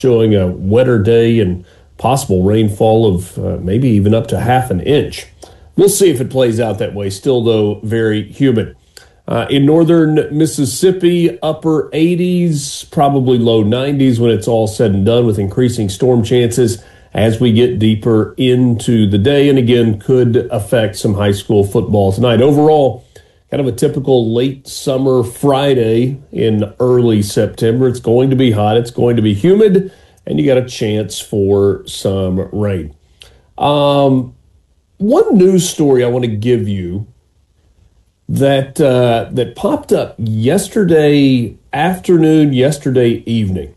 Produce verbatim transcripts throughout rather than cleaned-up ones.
showing a wetter day and possible rainfall of uh, maybe even up to half an inch. We'll see if it plays out that way. Still, though, very humid. Uh, in northern Mississippi, upper eighties, probably low nineties when it's all said and done, with increasing storm chances as we get deeper into the day, and again, could affect some high school football tonight. Overall, kind of a typical late summer Friday in early September. It's going to be hot. It's going to be humid, and you got a chance for some rain. Um, one news story I want to give you that uh, that popped up yesterday afternoon, yesterday evening.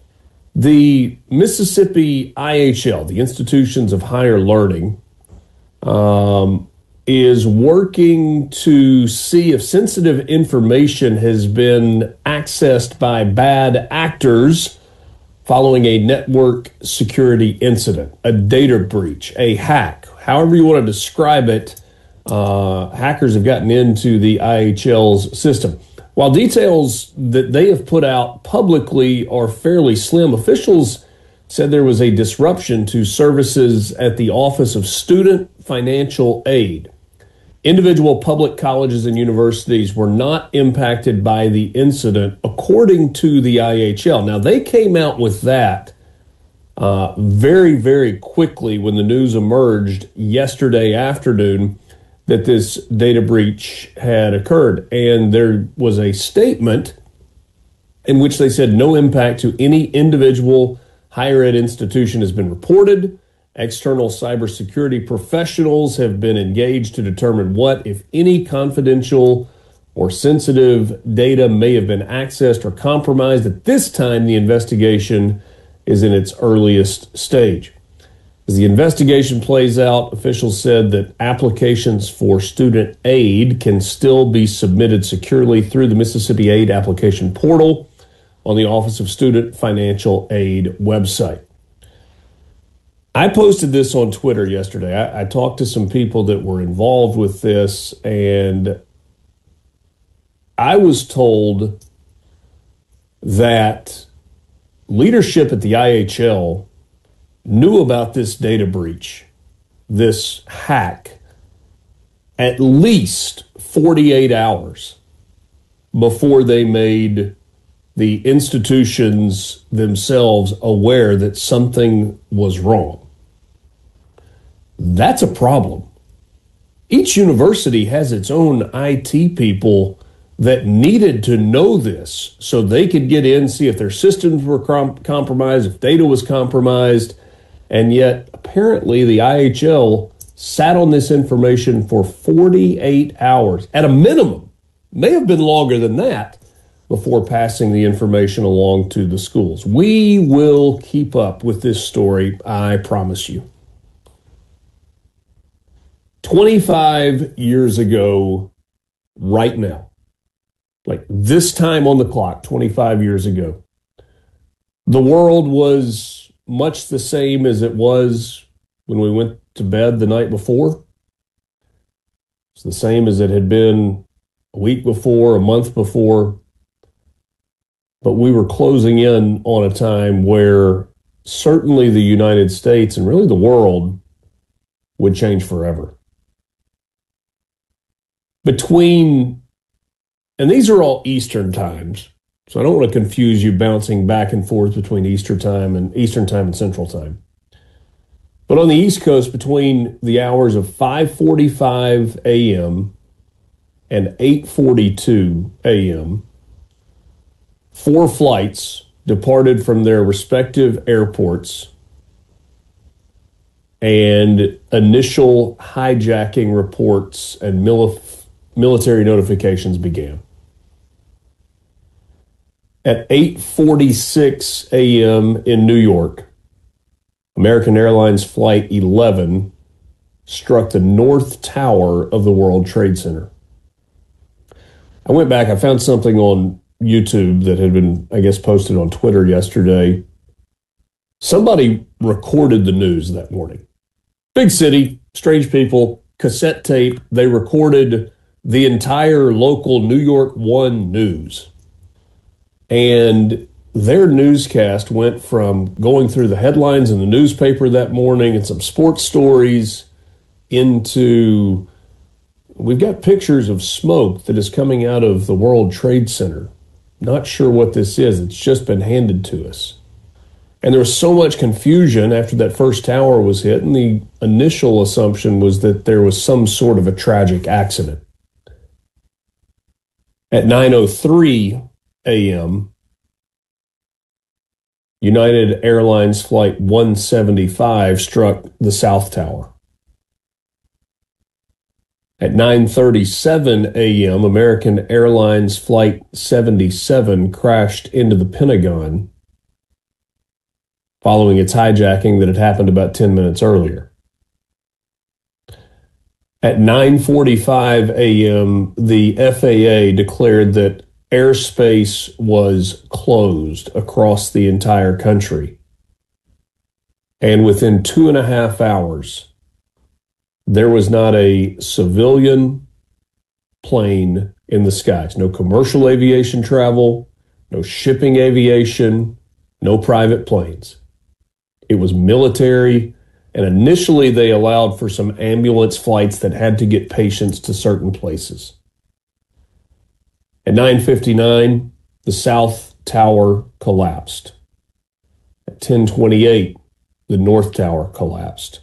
The Mississippi I H L, the Institutions of Higher Learning, um, is working to see if sensitive information has been accessed by bad actors following a network security incident, a data breach, a hack, however you want to describe it. Uh, hackers have gotten into the I H L's system. While details that they have put out publicly are fairly slim, officials said there was a disruption to services at the Office of Student Financial Aid. Individual public colleges and universities were not impacted by the incident, according to the I H L. Now, they came out with that uh, very, very quickly when the news emerged yesterday afternoon that this data breach had occurred. And there was a statement in which they said no impact to any individual higher ed institution has been reported. External cybersecurity professionals have been engaged to determine what, if any, confidential or sensitive data may have been accessed or compromised. At this time, the investigation is in its earliest stage. As the investigation plays out, officials said that applications for student aid can still be submitted securely through the Mississippi Aid application portal on the Office of Student Financial Aid website. I posted this on Twitter yesterday. I, I talked to some people that were involved with this, and I was told that leadership at the I H L knew about this data breach, this hack, at least forty-eight hours before they made the institutions themselves aware that something was wrong. That's a problem. Each university has its own I T people that needed to know this so they could get in, see if their systems were com- compromised, if data was compromised, and yet apparently the I H L sat on this information for forty-eight hours, at a minimum, may have been longer than that, before passing the information along to the schools. We will keep up with this story, I promise you. twenty-five years ago, right now, like this time on the clock, twenty-five years ago, the world was much the same as it was when we went to bed the night before. It's the same as it had been a week before, a month before. But we were closing in on a time where certainly the United States and really the world would change forever. Between, and these are all Eastern times, so I don't want to confuse you bouncing back and forth between Eastern time and Eastern time and Central time. But on the East Coast, between the hours of five forty-five a.m. and eight forty-two a.m., four flights departed from their respective airports, and initial hijacking reports and mil- military notifications began. At eight forty-six a.m. in New York, American Airlines Flight eleven struck the North Tower of the World Trade Center. I went back, I found something on YouTube that had been, I guess, posted on Twitter yesterday. Somebody recorded the news that morning. Big city, strange people, cassette tape. They recorded the entire local New York One news. And their newscast went from going through the headlines in the newspaper that morning and some sports stories into, we've got pictures of smoke that is coming out of the World Trade Center. Not sure what this is. It's just been handed to us. And there was so much confusion after that first tower was hit, and the initial assumption was that there was some sort of a tragic accident. At nine oh three a.m., United Airlines Flight one seventy-five struck the South Tower. At nine thirty-seven a.m., American Airlines Flight seventy-seven crashed into the Pentagon following its hijacking that had happened about ten minutes earlier. At nine forty-five a.m., the F A A declared that airspace was closed across the entire country. And within two and a half hours, there was not a civilian plane in the skies. No commercial aviation travel, no shipping aviation, no private planes. It was military, and initially they allowed for some ambulance flights that had to get patients to certain places. At nine fifty-nine, the South Tower collapsed. At ten twenty-eight, the North Tower collapsed.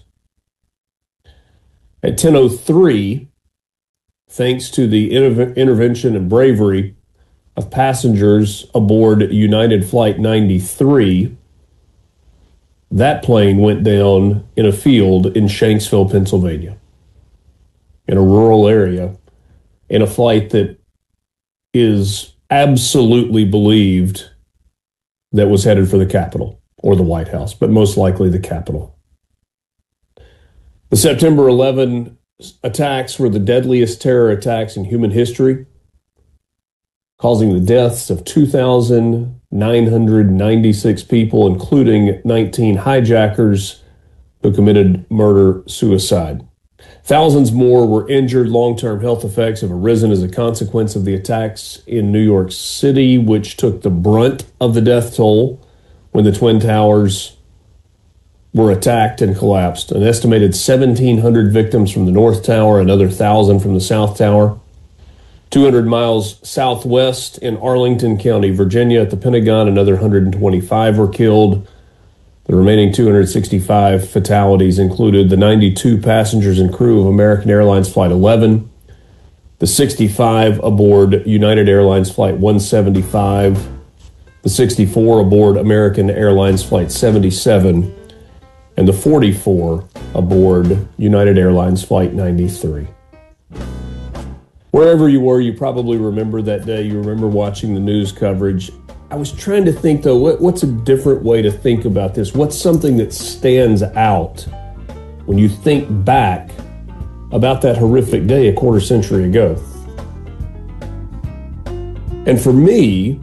At ten oh three, thanks to the interve- intervention and bravery of passengers aboard United Flight ninety-three, that plane went down in a field in Shanksville, Pennsylvania, in a rural area, in a flight that is absolutely believed that was headed for the Capitol or the White House, but most likely the Capitol. The September eleventh attacks were the deadliest terror attacks in human history, causing the deaths of two thousand nine hundred ninety-six people, including nineteen hijackers who committed murder-suicide. Thousands more were injured. Long-term health effects have arisen as a consequence of the attacks in New York City, which took the brunt of the death toll when the Twin Towers were attacked and collapsed. An estimated seventeen hundred victims from the North Tower, another one thousand from the South Tower. two hundred miles southwest in Arlington County, Virginia, at the Pentagon, another one hundred twenty-five were killed. The remaining two hundred sixty-five fatalities included the ninety-two passengers and crew of American Airlines Flight eleven, the sixty-five aboard United Airlines Flight one seventy-five, the sixty-four aboard American Airlines Flight seventy-seven, and the forty-four aboard United Airlines Flight ninety-three. Wherever you were, you probably remember that day. You remember watching the news coverage. I was trying to think, though, what, what's a different way to think about this? What's something that stands out when you think back about that horrific day a quarter century ago? And for me,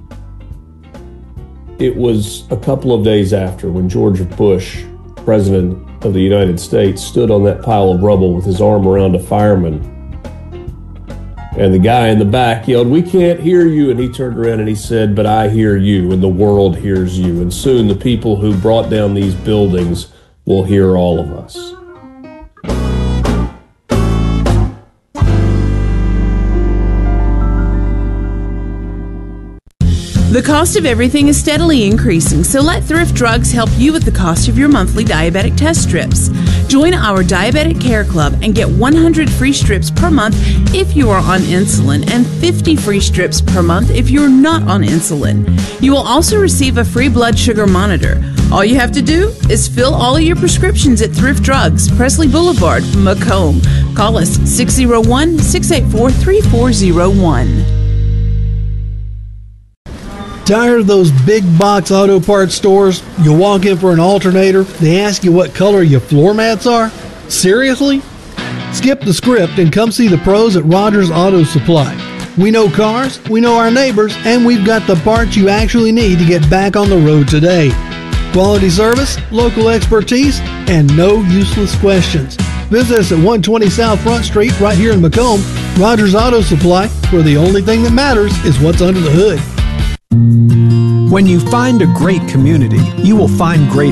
it was a couple of days after when George Bush, President of the United States, stood on that pile of rubble with his arm around a fireman. And the guy in the back yelled, "We can't hear you." And he turned around and he said, "But I hear you, and the world hears you. And soon the people who brought down these buildings will hear all of us." The cost of everything is steadily increasing, so let Thrift Drugs help you with the cost of your monthly diabetic test strips. Join our Diabetic Care Club and get one hundred free strips per month if you are on insulin and fifty free strips per month if you're not on insulin. You will also receive a free blood sugar monitor. All you have to do is fill all of your prescriptions at Thrift Drugs, Presley Boulevard, Macomb. Call us six oh one, six eight four, three four oh one. Tired of those big box auto parts stores? You walk in for an alternator, they ask you what color your floor mats are? Seriously? Skip the script and come see the pros at Rogers Auto Supply. We know cars, we know our neighbors, and we've got the parts you actually need to get back on the road today. Quality service, local expertise, and no useless questions. Visit us at one twenty South Front Street right here in Macomb. Rogers Auto Supply, where the only thing that matters is what's under the hood. When you find a great community, you will find great